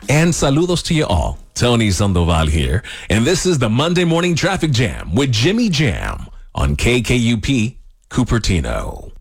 And saludos to you all. Tony Sandoval here. And this is the Monday Morning Traffic Jam with Jimmy Jam on KKUP Cupertino.